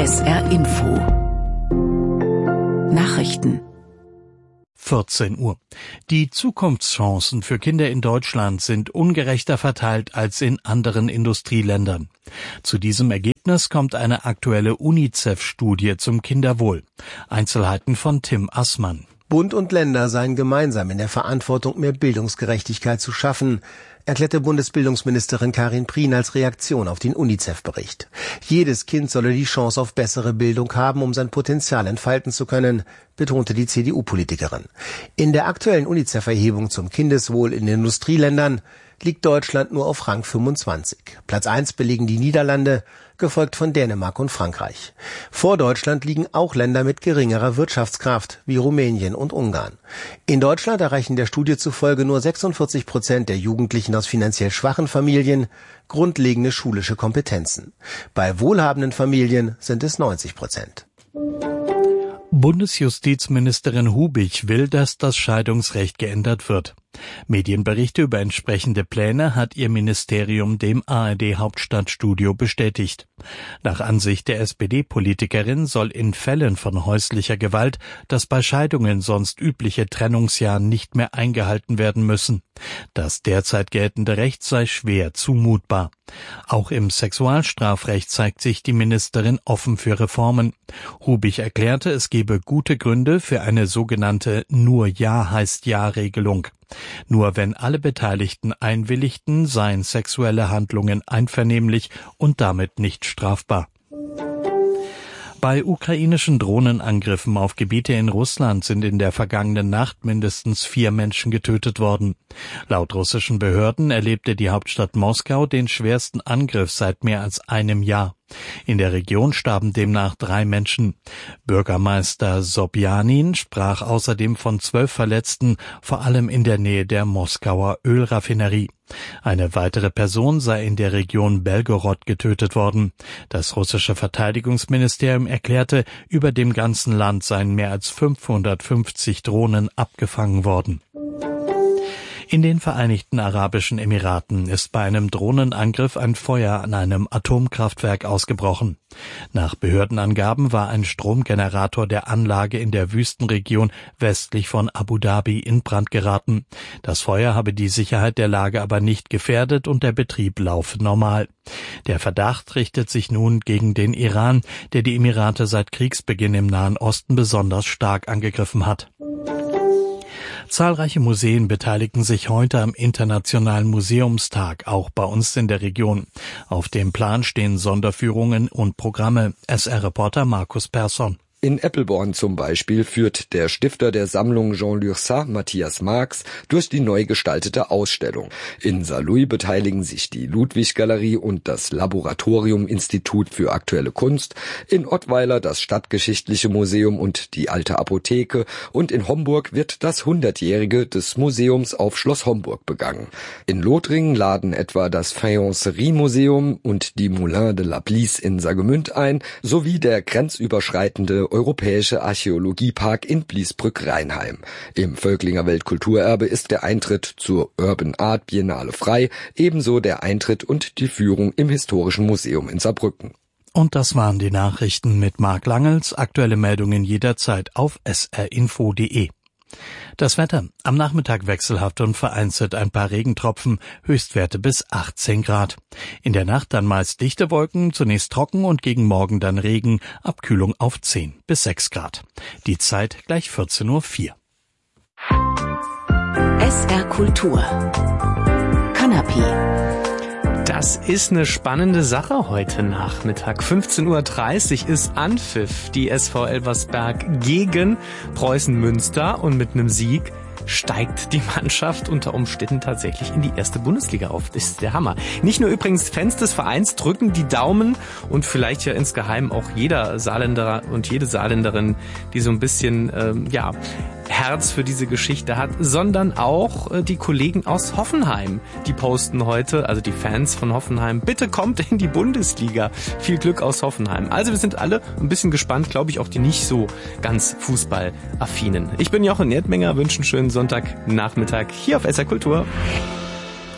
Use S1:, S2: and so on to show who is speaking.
S1: SR Info Nachrichten
S2: 14 Uhr. Die Zukunftschancen für Kinder in Deutschland sind ungerechter verteilt als in anderen Industrieländern. Zu diesem Ergebnis kommt eine aktuelle UNICEF-Studie zum Kinderwohl. Einzelheiten von Tim Assmann.
S3: Bund und Länder seien gemeinsam in der Verantwortung, mehr Bildungsgerechtigkeit zu schaffen, erklärte Bundesbildungsministerin Karin Prien als Reaktion auf den UNICEF-Bericht. Jedes Kind solle die Chance auf bessere Bildung haben, um sein Potenzial entfalten zu können, betonte die CDU-Politikerin. In der aktuellen UNICEF-Erhebung zum Kindeswohl in den Industrieländern liegt Deutschland nur auf Rang 25. Platz 1 belegen die Niederlande, gefolgt von Dänemark und Frankreich. Vor Deutschland liegen auch Länder mit geringerer Wirtschaftskraft, wie Rumänien und Ungarn. In Deutschland erreichen der Studie zufolge nur 46% der Jugendlichen aus finanziell schwachen Familien grundlegende schulische Kompetenzen. Bei wohlhabenden Familien sind es 90%.
S2: Bundesjustizministerin Hubich will, dass das Scheidungsrecht geändert wird. Medienberichte über entsprechende Pläne hat ihr Ministerium dem ARD-Hauptstadtstudio bestätigt. Nach Ansicht der SPD-Politikerin soll in Fällen von häuslicher Gewalt das bei Scheidungen sonst übliche Trennungsjahr nicht mehr eingehalten werden müssen. Das derzeit geltende Recht sei schwer zumutbar. Auch im Sexualstrafrecht zeigt sich die Ministerin offen für Reformen. Hubich erklärte, es gebe gute Gründe für eine sogenannte Nur Ja heißt Ja-Regelung. Nur wenn alle Beteiligten einwilligten, seien sexuelle Handlungen einvernehmlich und damit nicht strafbar. Bei ukrainischen Drohnenangriffen auf Gebiete in Russland sind in der vergangenen Nacht mindestens 4 Menschen getötet worden. Laut russischen Behörden erlebte die Hauptstadt Moskau den schwersten Angriff seit mehr als einem Jahr. In der Region starben demnach 3 Menschen. Bürgermeister Sobjanin sprach außerdem von 12 Verletzten, vor allem in der Nähe der Moskauer Ölraffinerie. Eine weitere Person sei in der Region Belgorod getötet worden. Das russische Verteidigungsministerium erklärte, über dem ganzen Land seien mehr als 550 Drohnen abgefangen worden. In den Vereinigten Arabischen Emiraten ist bei einem Drohnenangriff ein Feuer an einem Atomkraftwerk ausgebrochen. Nach Behördenangaben war ein Stromgenerator der Anlage in der Wüstenregion westlich von Abu Dhabi in Brand geraten. Das Feuer habe die Sicherheit der Lage aber nicht gefährdet und der Betrieb laufe normal. Der Verdacht richtet sich nun gegen den Iran, der die Emirate seit Kriegsbeginn im Nahen Osten besonders stark angegriffen hat. Zahlreiche Museen beteiligen sich heute am Internationalen Museumstag, auch bei uns in der Region. Auf dem Plan stehen Sonderführungen und Programme. SR-Reporter Markus Persson.
S4: In Eppelborn zum Beispiel führt der Stifter der Sammlung Jean Lurçat, Matthias Marx, durch die neu gestaltete Ausstellung. In Saarlouis beteiligen sich die Ludwig-Galerie und das Laboratorium Institut für aktuelle Kunst, in Ottweiler das Stadtgeschichtliche Museum und die Alte Apotheke und in Homburg wird das 100-jährige des Museums auf Schloss Homburg begangen. In Lothringen laden etwa das Faïencerie-Museum und die Moulin de la Blies in Saargemünd ein, sowie der grenzüberschreitende Europäische Archäologiepark in Bliesbrück-Rheinheim. Im Völklinger Weltkulturerbe ist der Eintritt zur Urban Art Biennale frei, ebenso der Eintritt und die Führung im Historischen Museum in Saarbrücken.
S2: Und das waren die Nachrichten mit Marc Langels. Aktuelle Meldungen jederzeit auf srinfo.de. Das Wetter. Am Nachmittag wechselhaft und vereinzelt ein paar Regentropfen, Höchstwerte bis 18 Grad. In der Nacht dann meist dichte Wolken, zunächst trocken und gegen Morgen dann Regen, Abkühlung auf 10 bis 6 Grad. Die Zeit gleich 14:04 Uhr.
S1: SR Kultur Kanapé.
S5: Das ist eine spannende Sache heute Nachmittag. 15:30 Uhr ist Anpfiff. Die SV Elversberg gegen Preußen Münster und mit einem Sieg steigt die Mannschaft unter Umständen tatsächlich in die erste Bundesliga auf. Das ist der Hammer. Nicht nur übrigens Fans des Vereins drücken die Daumen und vielleicht ja insgeheim auch jeder Saarländer und jede Saarländerin, die so ein bisschen Herz für diese Geschichte hat, sondern auch die Kollegen aus Hoffenheim. Die posten heute, also die Fans von Hoffenheim, bitte kommt in die Bundesliga. Viel Glück aus Hoffenheim. Also wir sind alle ein bisschen gespannt, glaube ich, auch die nicht so ganz fußballaffinen. Ich bin Jochen Erdmenger, wünsche einen schönen Sonntagnachmittag hier auf SR Kultur.